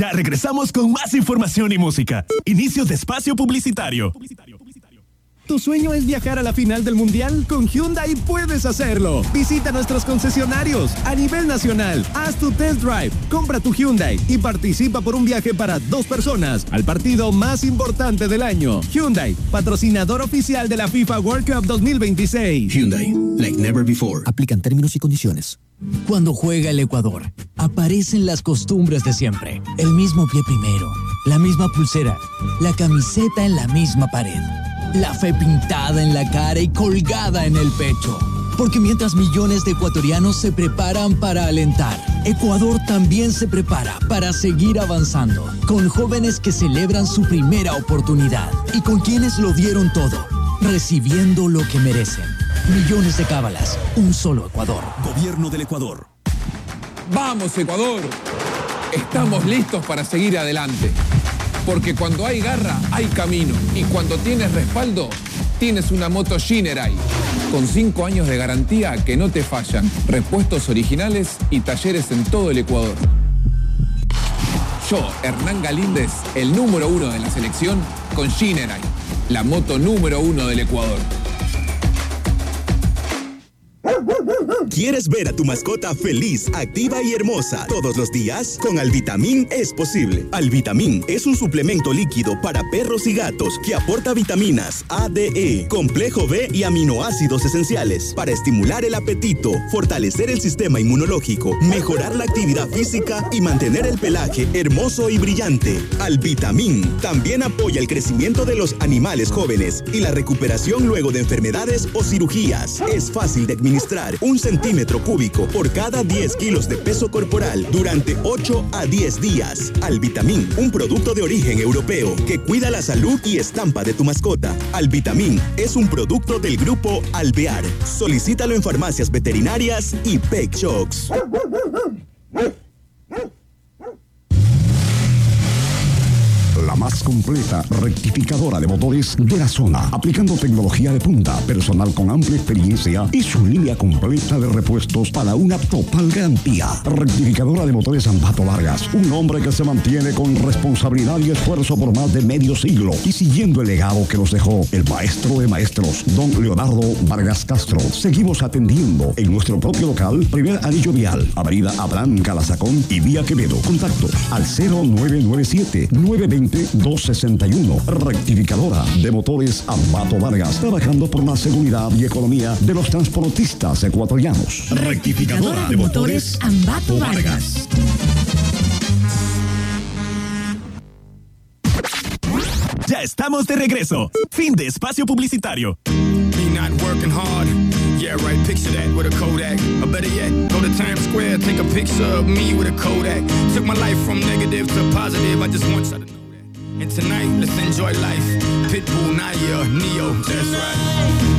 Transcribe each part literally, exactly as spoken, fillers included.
Ya regresamos con más información y música. Inicio de espacio publicitario. ¿Tu sueño es viajar a la final del Mundial? Con Hyundai puedes hacerlo. Visita nuestros concesionarios a nivel nacional. Haz tu test drive, compra tu Hyundai y participa por un viaje para dos personas al partido más importante del año. Hyundai, patrocinador oficial de la FIFA World Cup dos mil veintiséis. Hyundai, like never before. Aplican términos y condiciones. Cuando juega el Ecuador, aparecen las costumbres de siempre. El mismo pie primero, la misma pulsera, la camiseta en la misma pared. La fe pintada en la cara y colgada en el pecho. Porque mientras millones de ecuatorianos se preparan para alentar, Ecuador también se prepara para seguir avanzando. Con jóvenes que celebran su primera oportunidad y con quienes lo dieron todo, recibiendo lo que merecen. Millones de cábalas, un solo Ecuador. Gobierno del Ecuador. ¡Vamos, Ecuador! Estamos listos para seguir adelante. Porque cuando hay garra, hay camino. Y cuando tienes respaldo, tienes una moto Shinerai. Con cinco años de garantía que no te fallan. Repuestos originales y talleres en todo el Ecuador. Yo, Hernán Galíndez, el número uno de la selección, con Shinerai. La moto número uno del Ecuador. ¿Quieres ver a tu mascota feliz, activa y hermosa todos los días? Con Alvitamín es posible. Alvitamín es un suplemento líquido para perros y gatos que aporta vitaminas A, D, E, complejo B y aminoácidos esenciales para estimular el apetito, fortalecer el sistema inmunológico, mejorar la actividad física y mantener el pelaje hermoso y brillante. Alvitamín también apoya el crecimiento de los animales jóvenes y la recuperación luego de enfermedades o cirugías. Es fácil de administrar, un centímetro cúbico por cada diez kilos de peso corporal durante ocho a diez días. Alvitamín, un producto de origen europeo que cuida la salud y estampa de tu mascota. Alvitamín es un producto del grupo Alvear. Solicítalo en farmacias veterinarias y Pet Shops. La más completa rectificadora de motores de la zona, aplicando tecnología de punta, personal con amplia experiencia y su línea completa de repuestos para una total garantía. Rectificadora de motores Ambato Vargas, un hombre que se mantiene con responsabilidad y esfuerzo por más de medio siglo y siguiendo el legado que nos dejó el maestro de maestros, don Leonardo Vargas Castro. Seguimos atendiendo en nuestro propio local, primer anillo vial, avenida Abraham Calazacón y vía Quevedo. Contactos al cero nueve nueve siete, nueve dos cero, dos seis uno. Rectificadora de motores Ambato Vargas, trabajando por la seguridad y economía de los transportistas ecuatorianos. Rectificadora de motores Ambato Vargas. Ya estamos de regreso. Fin de espacio publicitario. Me not working hard. Yeah, right, picture that with a Kodak. Or better yet, go to Times Square, take a picture of me with a Kodak. Took my life from negative to positive, I just want you to know that. And tonight, let's enjoy life. Pitbull, Naya, Neo, that's right.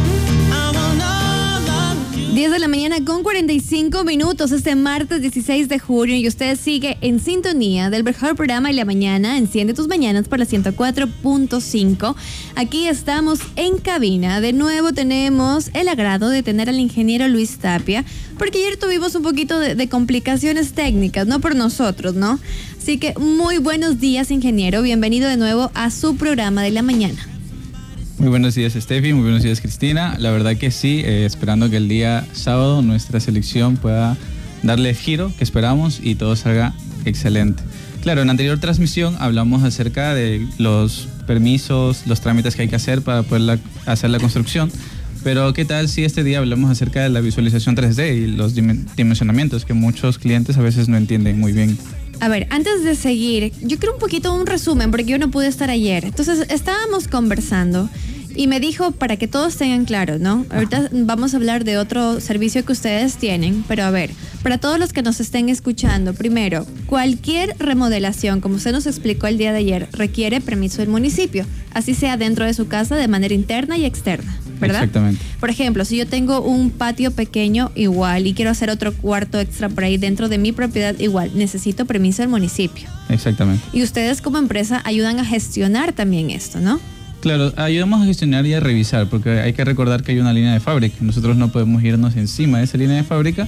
diez de la mañana con cuarenta y cinco minutos este martes dieciséis de junio y usted sigue en sintonía del mejor programa de la mañana, Enciende tus mañanas por la ciento cuatro punto cinco. Aquí estamos en cabina. De nuevo tenemos el agrado de tener al ingeniero Luis Tapia, porque ayer tuvimos un poquito de, de complicaciones técnicas, no por nosotros, ¿no? Así que muy buenos días, ingeniero. Bienvenido de nuevo a su programa de la mañana. Muy buenos días, Steffi, muy buenos días, Cristina. La verdad que sí, eh, esperando que el día sábado nuestra selección pueda darle el giro que esperamos y todo salga excelente. Claro, en la anterior transmisión hablamos acerca de los permisos, los trámites que hay que hacer para poder la, hacer la construcción, pero ¿qué tal si este día hablamos acerca de la visualización tres D y los dimensionamientos que muchos clientes a veces no entienden muy bien? A ver, antes de seguir, yo quiero un poquito un resumen porque yo no pude estar ayer. Entonces, estábamos conversando y me dijo, para que todos tengan claro, ¿no? Ahorita vamos a hablar de otro servicio que ustedes tienen, pero a ver, para todos los que nos estén escuchando, primero, cualquier remodelación, como usted nos explicó el día de ayer, requiere permiso del municipio, así sea dentro de su casa de manera interna y externa, ¿verdad? Exactamente. Por ejemplo, si yo tengo un patio pequeño igual y quiero hacer otro cuarto extra por ahí dentro de mi propiedad igual, necesito permiso del municipio. Exactamente. Y ustedes como empresa ayudan a gestionar también esto, ¿no? Claro, ayudamos a gestionar y a revisar, porque hay que recordar que hay una línea de fábrica. Nosotros no podemos irnos encima de esa línea de fábrica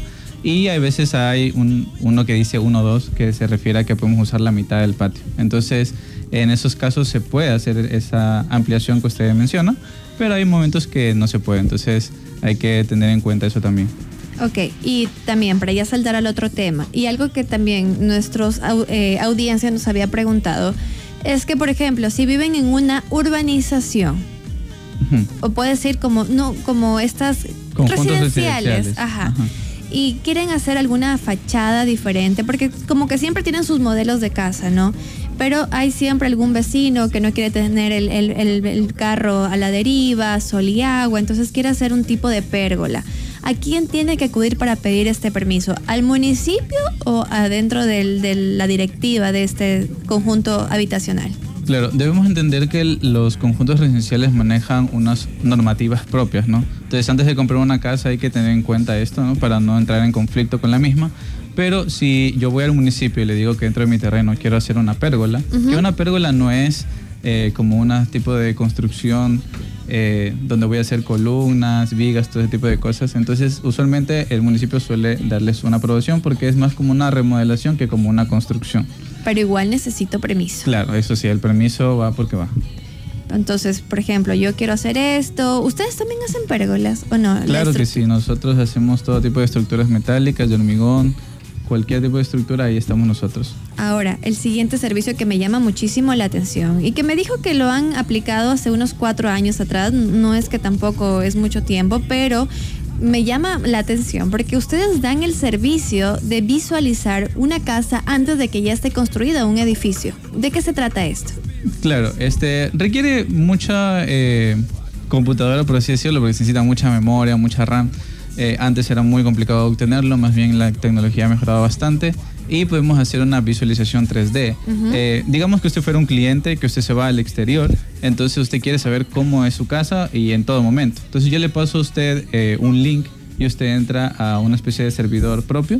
Y a veces hay un, uno que dice uno dos, que se refiere a que podemos usar la mitad del patio. Entonces, en esos casos se puede hacer esa ampliación que usted menciona, pero hay momentos que no se puede. Entonces, hay que tener en cuenta eso también. Ok, y también para ya saltar al otro tema, y algo que también nuestros eh, audiencia nos había preguntado, es que, por ejemplo, si viven en una urbanización, uh-huh. o puede decir como, no, como estas residenciales, residenciales. Ajá. Ajá. Y quieren hacer alguna fachada diferente, porque como que siempre tienen sus modelos de casa, ¿no? Pero hay siempre algún vecino que no quiere tener el, el, el, el carro a la deriva, sol y agua, entonces quiere hacer un tipo de pérgola. ¿A quién tiene que acudir para pedir este permiso? ¿Al municipio o adentro del, de la directiva de este conjunto habitacional? Claro, debemos entender que el, los conjuntos residenciales manejan unas normativas propias, ¿no? Entonces, antes de comprar una casa hay que tener en cuenta esto, ¿no? Para no entrar en conflicto con la misma. Pero si yo voy al municipio y le digo que dentro de mi terreno quiero hacer una pérgola, uh-huh. que una pérgola no es eh, como un tipo de construcción eh, donde voy a hacer columnas, vigas, todo ese tipo de cosas. Entonces, usualmente el municipio suele darles una aprobación porque es más como una remodelación que como una construcción. Pero igual necesito permiso. Claro, eso sí, el permiso va porque va. Entonces, por ejemplo, yo quiero hacer esto. ¿Ustedes también hacen pérgolas o no? Claro que sí, nosotros hacemos todo tipo de estructuras metálicas, de hormigón, cualquier tipo de estructura, ahí estamos nosotros. Ahora, el siguiente servicio que me llama muchísimo la atención y que me dijo que lo han aplicado hace unos cuatro años atrás, no es que tampoco es mucho tiempo, pero me llama la atención porque ustedes dan el servicio de visualizar una casa antes de que ya esté construida un edificio. ¿De qué se trata esto? Claro, este requiere mucha eh, computadora, por así decirlo, porque se necesita mucha memoria, mucha RAM. Eh, antes era muy complicado obtenerlo, más bien la tecnología ha mejorado bastante y podemos hacer una visualización tres D. Uh-huh. Eh, digamos que usted fuera un cliente, que usted se va al exterior, entonces usted quiere saber cómo es su casa y en todo momento. Entonces yo le paso a usted eh, un link y usted entra a una especie de servidor propio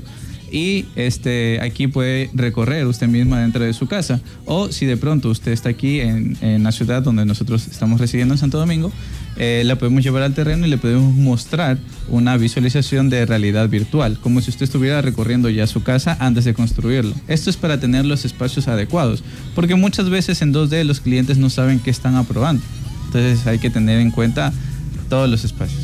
y este, aquí puede recorrer usted misma dentro de su casa. O si de pronto usted está aquí en, en la ciudad donde nosotros estamos residiendo en Santo Domingo, eh, la podemos llevar al terreno y le podemos mostrar una visualización de realidad virtual, como si usted estuviera recorriendo ya su casa antes de construirlo. Esto es para tener los espacios adecuados, porque muchas veces en dos D los clientes no saben qué están aprobando. Entonces hay que tener en cuenta todos los espacios.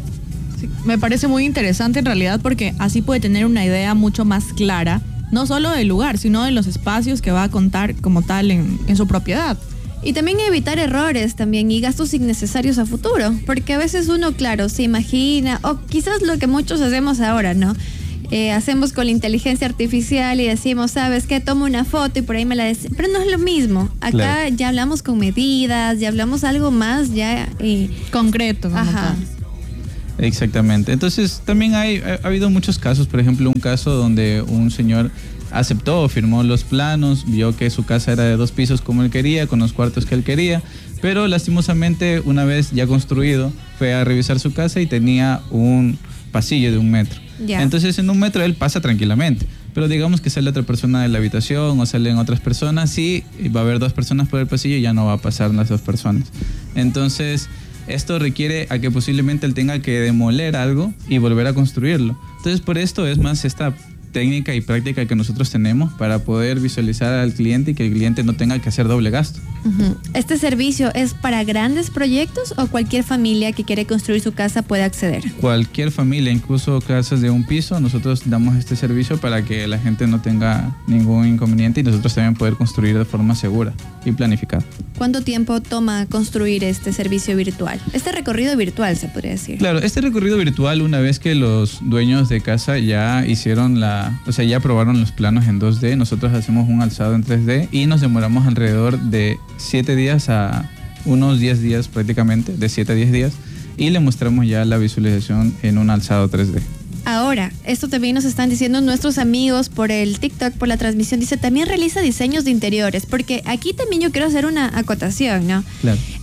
Sí, me parece muy interesante en realidad porque así puede tener una idea mucho más clara, no solo del lugar, sino de los espacios que va a contar como tal en, en su propiedad. Y también evitar errores también y gastos innecesarios a futuro, porque a veces uno, claro, se imagina, o quizás lo que muchos hacemos ahora, ¿no? Eh, hacemos con la inteligencia artificial y decimos, ¿sabes qué? Tomo una foto y por ahí me la des... Pero no es lo mismo. Acá claro. Ya hablamos con medidas, ya hablamos algo más ya eh... concreto. Como Ajá. tal. Exactamente. Entonces también hay, ha, ha habido muchos casos, por ejemplo, un caso donde un señor aceptó, firmó los planos, vio que su casa era de dos pisos como él quería, con los cuartos que él quería, pero lastimosamente una vez ya construido fue a revisar su casa y tenía un pasillo de un metro. Yeah. Entonces en un metro él pasa tranquilamente, pero digamos que sale otra persona de la habitación o salen otras personas y va a haber dos personas por el pasillo y ya no va a pasar las dos personas. Entonces esto requiere a que posiblemente él tenga que demoler algo y volver a construirlo. Entonces por esto es más esta técnica y práctica que nosotros tenemos para poder visualizar al cliente y que el cliente no tenga que hacer doble gasto. Uh-huh. ¿Este servicio es para grandes proyectos o cualquier familia que quiere construir su casa puede acceder? Cualquier familia, incluso casas de un piso, nosotros damos este servicio para que la gente no tenga ningún inconveniente y nosotros también poder construir de forma segura y planificada. ¿Cuánto tiempo toma construir este servicio virtual? Este recorrido virtual, se podría decir. Claro, este recorrido virtual, una vez que los dueños de casa ya hicieron la, o sea, ya aprobaron los planos en dos D, nosotros hacemos un alzado en tres D y nos demoramos alrededor de siete días a unos diez días prácticamente, de siete a diez días, y le mostramos ya la visualización en un alzado tres D. Ahora, esto también nos están diciendo nuestros amigos por el TikTok, por la transmisión, dice, también realiza diseños de interiores, porque aquí también yo quiero hacer una acotación, ¿no? Claro.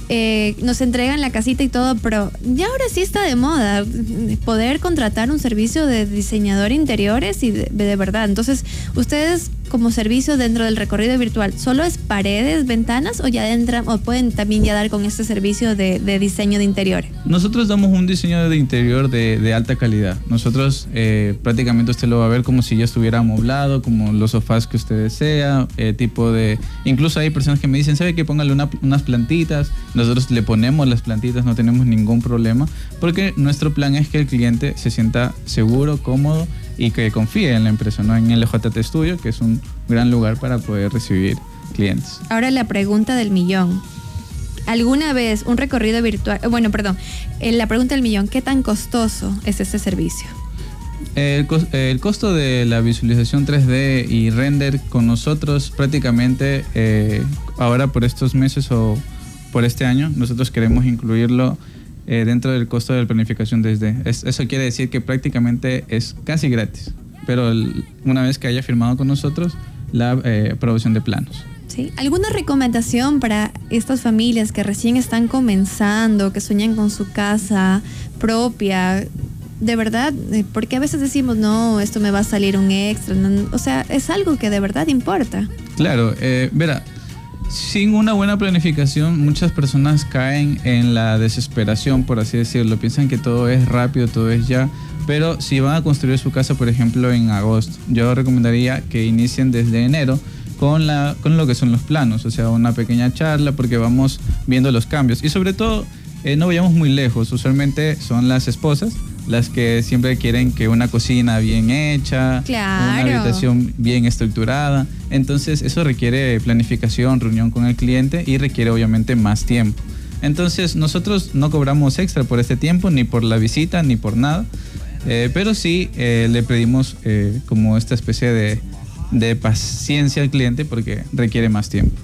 eh, nos entregan la casita y todo, pero ya ahora sí está de moda poder contratar un servicio de diseñador de interiores y de, de verdad. Entonces, ustedes como servicio dentro del recorrido virtual, ¿solo es paredes, ventanas o ya entran o pueden también ya dar con este servicio de, de diseño de interiores? Nosotros damos un diseño de interior de, de alta calidad. Nosotros eh, prácticamente usted lo va a ver como si ya estuviera amoblado, como los sofás que usted desea, eh, tipo de... Incluso hay personas que me dicen, ¿sabe qué? Póngale una, unas plantitas. Nosotros le ponemos las plantitas, no tenemos ningún problema, porque nuestro plan es que el cliente se sienta seguro, cómodo y que confíe en la empresa, ¿no? En L J T Studio, que es un gran lugar para poder recibir clientes. Ahora la pregunta del millón. ¿Alguna vez un recorrido virtual, bueno, perdón, eh, la pregunta del millón, ¿qué tan costoso es este servicio? El, cos, el costo de la visualización tres D y render con nosotros prácticamente eh, ahora por estos meses o por este año, nosotros queremos incluirlo Eh, dentro del costo de la planificación tres D. Es, eso quiere decir que prácticamente es casi gratis, pero el, una vez que haya firmado con nosotros la eh, aprobación de planos. ¿Sí? ¿Alguna recomendación para estas familias que recién están comenzando, que sueñan con su casa propia? De verdad, porque a veces decimos, no, esto me va a salir un extra. No, o sea, es algo que de verdad importa. Claro, eh, verá, sin una buena planificación, muchas personas caen en la desesperación, por así decirlo. Piensan que todo es rápido, todo es ya. Pero si van a construir su casa, por ejemplo, en agosto, yo recomendaría que inicien desde enero con, la, con lo que son los planos. O sea, una pequeña charla porque vamos viendo los cambios. Y sobre todo, eh, no vayamos muy lejos. Usualmente son las esposas las que siempre quieren que una cocina bien hecha, claro, una habitación bien estructurada. Entonces eso requiere planificación, reunión con el cliente y requiere obviamente más tiempo. Entonces nosotros no cobramos extra por este tiempo, ni por la visita, ni por nada, eh, pero sí eh, le pedimos eh, como esta especie de, de paciencia al cliente porque requiere más tiempo.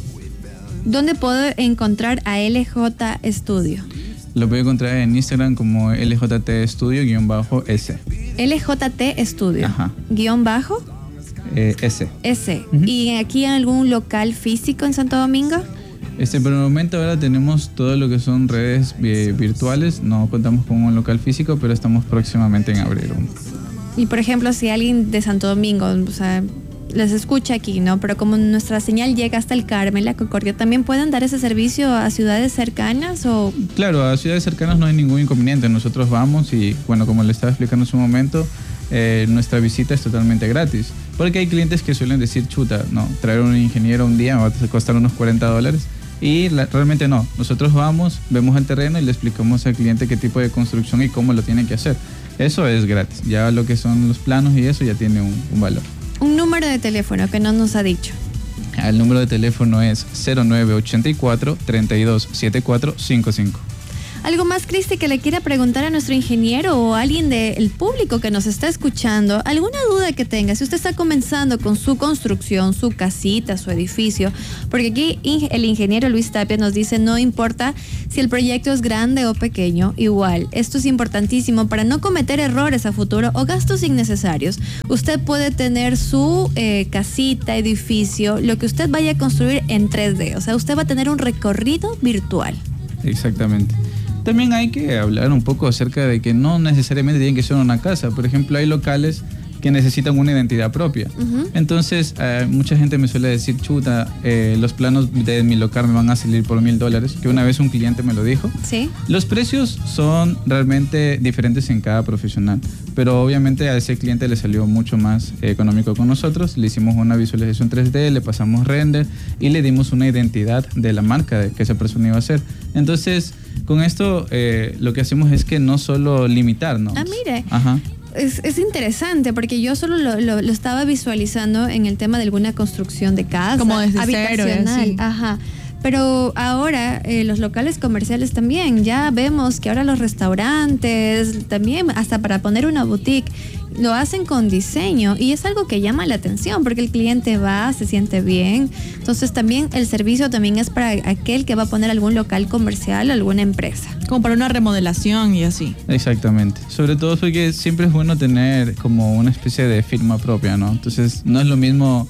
¿Dónde puedo encontrar a L J Studio? Lo puede encontrar en Instagram como L J T Studio-S. L J T Studio. Ajá. Guión bajo. Eh, S. S. Uh-huh. ¿Y aquí en algún local físico en Santo Domingo? Este, por el momento ahora tenemos todo lo que son redes eh, virtuales. No contamos con un local físico, pero estamos próximamente en abrir uno. Y por ejemplo, si alguien de Santo Domingo, o sea, les escucha aquí, ¿no? Pero como nuestra señal llega hasta el Carmen, la Concordia, ¿también pueden dar ese servicio a ciudades cercanas o...? Claro, a ciudades cercanas no hay ningún inconveniente. Nosotros vamos y, bueno, como le estaba explicando en su momento, eh, nuestra visita es totalmente gratis. Porque hay clientes que suelen decir, chuta, no, traer un ingeniero un día me va a costar unos cuarenta dólares. Y la, realmente no. Nosotros vamos, vemos el terreno y le explicamos al cliente qué tipo de construcción y cómo lo tiene que hacer. Eso es gratis. Ya lo que son los planos y eso ya tiene un, un valor. Un número de teléfono que no nos ha dicho. El número de teléfono es cero nueve ochenta y cuatro, treinta y dos, setenta y cuatro cincuenta y cinco. ¿Algo más, Cristi, que le quiera preguntar a nuestro ingeniero o a alguien del público que nos está escuchando? ¿Alguna duda que tenga? Si usted está comenzando con su construcción, su casita, su edificio, porque aquí el ingeniero Luis Tapia nos dice, no importa si el proyecto es grande o pequeño, igual, esto es importantísimo para no cometer errores a futuro o gastos innecesarios. Usted puede tener su eh, casita, edificio, lo que usted vaya a construir en tres D, o sea, usted va a tener un recorrido virtual. Exactamente. También hay que hablar un poco acerca de que no necesariamente tienen que ser una casa. Por ejemplo, hay locales que necesitan una identidad propia. Uh-huh. Entonces, eh, mucha gente me suele decir, chuta, eh, los planos de mi local me van a salir por mil dólares, que una vez un cliente me lo dijo. Sí. Los precios son realmente diferentes en cada profesional, pero obviamente a ese cliente le salió mucho más eh, económico con nosotros. Le hicimos una visualización tres D, le pasamos render y le dimos una identidad de la marca de que esa persona iba a hacer. Entonces, con esto eh, lo que hacemos es que no solo limitarnos. Ah, mire. Ajá. Es, es interesante porque yo solo lo, lo, lo estaba visualizando en el tema de alguna construcción de casa, como desde habitacional, cero, ajá. Pero ahora eh, los locales comerciales también, ya vemos que ahora los restaurantes también, hasta para poner una boutique, lo hacen con diseño y es algo que llama la atención porque el cliente va, se siente bien. Entonces también el servicio también es para aquel que va a poner algún local comercial o alguna empresa. Como para una remodelación y así. Exactamente. Sobre todo porque siempre es bueno tener como una especie de firma propia, ¿no? Entonces no es lo mismo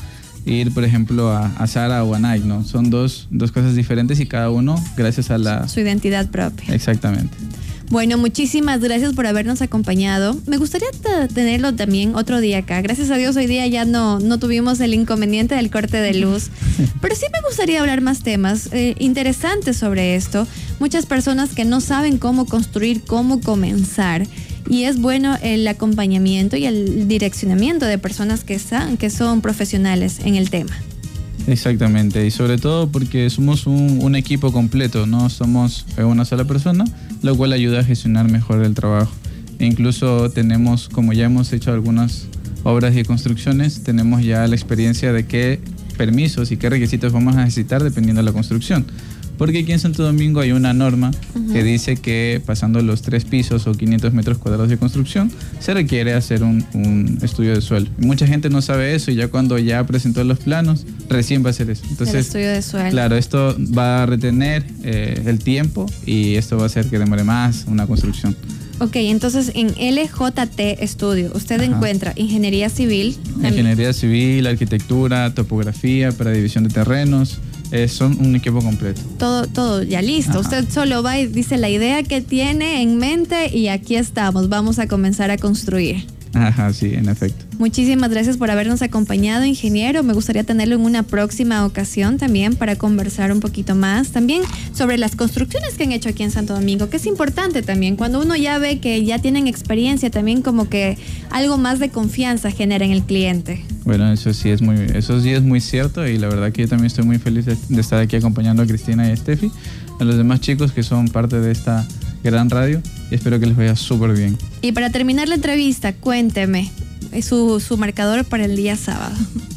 ir, por ejemplo, a, a Zara o a Nike, ¿no? Son dos, dos cosas diferentes y cada uno gracias a la... Su identidad propia. Exactamente. Bueno, muchísimas gracias por habernos acompañado. Me gustaría t- tenerlo también otro día acá. Gracias a Dios hoy día ya no, no tuvimos el inconveniente del corte de luz. Pero sí me gustaría hablar más temas eh, interesantes sobre esto. Muchas personas que no saben cómo construir, cómo comenzar. Y es bueno el acompañamiento y el direccionamiento de personas que, están, que son profesionales en el tema. Exactamente, y sobre todo porque somos un, un equipo completo, no somos una sola persona, lo cual ayuda a gestionar mejor el trabajo. E incluso tenemos, como ya hemos hecho algunas obras y construcciones, tenemos ya la experiencia de qué permisos y qué requisitos vamos a necesitar dependiendo de la construcción. Porque aquí en Santo Domingo hay una norma uh-huh. que dice que pasando los tres pisos o quinientos metros cuadrados de construcción se requiere hacer un, un estudio de suelo. Y mucha gente no sabe eso y ya cuando ya presentó los planos recién va a hacer eso. Entonces, el estudio de suelo. Claro, esto va a retener eh, el tiempo y esto va a hacer que demore más una construcción. Ok, entonces en L J T Studio usted Ajá. encuentra ingeniería civil. Ingeniería civil, arquitectura, topografía para división de terrenos. Eh, son un equipo completo. Todo, todo ya listo. Ajá. Usted solo va y dice la idea que tiene en mente y aquí estamos. Vamos a comenzar a construir. Ajá, sí, en efecto. Muchísimas gracias por habernos acompañado, ingeniero. Me gustaría tenerlo en una próxima ocasión también para conversar un poquito más también sobre las construcciones que han hecho aquí en Santo Domingo, que es importante también. Cuando uno ya ve que ya tienen experiencia, también como que algo más de confianza genera en el cliente. Bueno, eso sí es muy, eso sí es muy cierto y la verdad que yo también estoy muy feliz de, de estar aquí acompañando a Cristina y a Steffi, a los demás chicos que son parte de esta gran radio y espero que les vaya súper bien. Y para terminar la entrevista, cuénteme su, su marcador para el día sábado.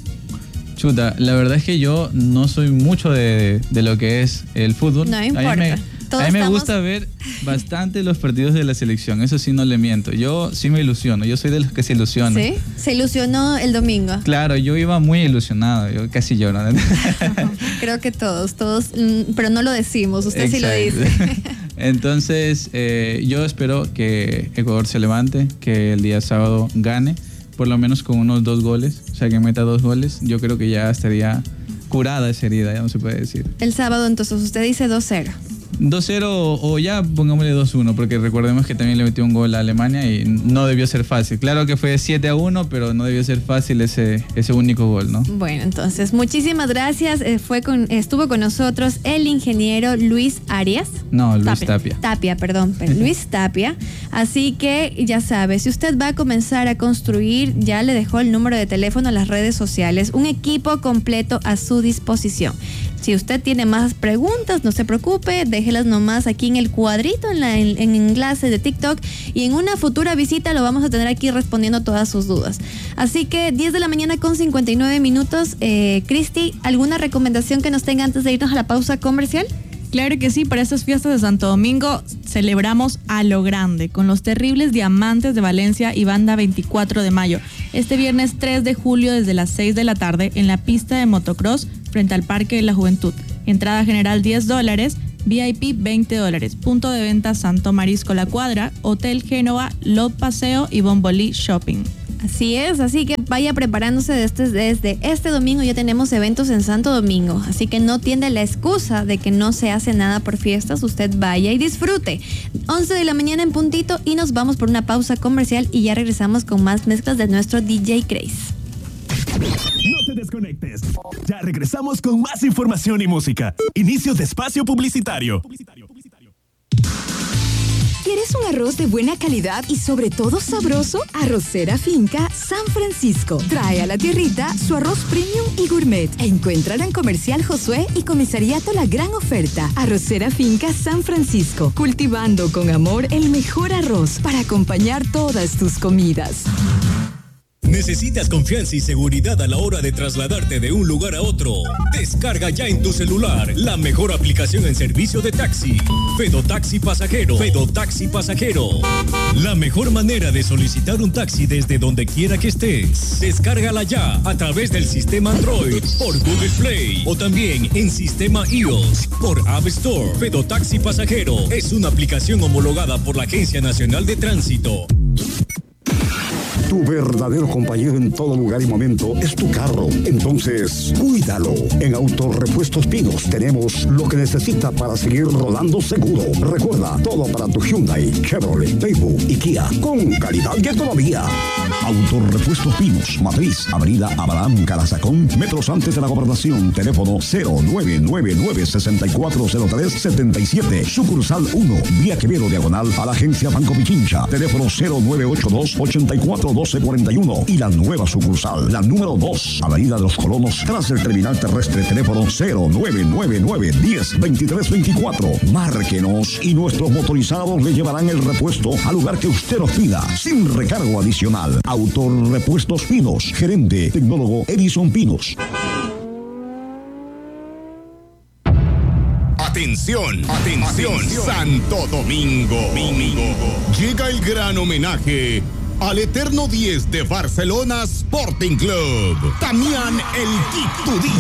Chuta, la verdad es que yo no soy mucho de, de lo que es el fútbol. No importa. A mí me, a mí me gusta ver bastante los partidos de la selección, eso sí no le miento. Yo sí me ilusiono, yo soy de los que se ilusionan. ¿Sí? Se ilusionó el domingo. Claro, yo iba muy ilusionado, yo casi lloro. Creo que todos, todos, pero no lo decimos, usted Exacto. sí lo dice. Entonces, eh, yo espero que Ecuador se levante, que el día sábado gane, por lo menos con unos dos goles, o sea, que meta dos goles. Yo creo que ya estaría curada esa herida, ya no se puede decir. El sábado, entonces, usted dice dos cero. dos cero o ya pongámosle dos uno, porque recordemos que también le metió un gol a Alemania y no debió ser fácil. Claro que fue siete a uno, pero no debió ser fácil ese, ese único gol, ¿no? Bueno, entonces, muchísimas gracias. Eh, fue con, estuvo con nosotros el ingeniero Luis Arias. No, Luis Tapia. Tapia, Tapia perdón, pero Luis Tapia. Así que ya sabe, si usted va a comenzar a construir, ya le dejó el número de teléfono a las redes sociales. Un equipo completo a su disposición. Si usted tiene más preguntas, no se preocupe, déjelas nomás aquí en el cuadrito, en, la, en, en enlace de TikTok, y en una futura visita lo vamos a tener aquí respondiendo todas sus dudas. Así que diez de la mañana con cincuenta y nueve minutos. Eh, Cristi, ¿alguna recomendación que nos tenga antes de irnos a la pausa comercial? Claro que sí, para estas fiestas de Santo Domingo celebramos a lo grande con los terribles Diamantes de Valencia y Banda veinticuatro de mayo. Este viernes tres de julio desde las seis de la tarde en la pista de motocross frente al Parque de la Juventud. Entrada general diez dólares, V I P veinte dólares. Punto de venta Santo Marisco La Cuadra, Hotel Génova, Lot Paseo y Bombolí Shopping. Así es, así que vaya preparándose desde, desde este domingo. Ya tenemos eventos en Santo Domingo, así que no tiene la excusa de que no se hace nada por fiestas. Usted vaya y disfrute. once de la mañana en puntito y nos vamos por una pausa comercial y ya regresamos con más mezclas de nuestro D J Craze. No te desconectes. Ya regresamos con más información y música. Inicio de espacio publicitario. ¿Quieres un arroz de buena calidad y sobre todo sabroso? Arrocera Finca San Francisco trae a la tierrita su arroz premium y gourmet. Encuéntrala en Comercial Josué y Comisariato La Gran Oferta. Arrocera Finca San Francisco, cultivando con amor el mejor arroz para acompañar todas tus comidas. ¿Necesitas confianza y seguridad a la hora de trasladarte de un lugar a otro? Descarga ya en tu celular la mejor aplicación en servicio de taxi. Fedotaxi Pasajero. Fedotaxi Pasajero. La mejor manera de solicitar un taxi desde donde quiera que estés. Descárgala ya a través del sistema Android, por Google Play o también en sistema iOS por App Store. Fedotaxi Pasajero es una aplicación homologada por la Agencia Nacional de Tránsito. Tu verdadero compañero en todo lugar y momento es tu carro. Entonces, cuídalo. En Autorepuestos Pinos tenemos lo que necesita para seguir rodando seguro. Recuerda, todo para tu Hyundai, Chevrolet, Daewoo y Kia, con calidad y economía. Autorepuestos Pinos, Matriz, Avenida Abraham Calazacón, metros antes de la Gobernación. Teléfono cero nueve nueve nueve, seis cuatro cero tres, siete siete. Sucursal uno, Vía Quevedo Diagonal a la agencia Banco Pichincha. Teléfono cero nueve ocho dos, ocho cuatro uno dos cuatro uno. Y la nueva sucursal, la número dos, Avenida de los Colonos, tras el terminal terrestre. Teléfono cero nueve nueve nueve, diez, veintitrés veinticuatro. Márquenos y nuestros motorizados le llevarán el repuesto al lugar que usted nos pida, sin recargo adicional. Autorepuestos Pinos, gerente tecnólogo Edison Pinos. Atención, atención, atención, Santo Domingo. Domingo. Llega el gran homenaje al eterno diez de Barcelona Sporting Club, Damián El Quitudillo.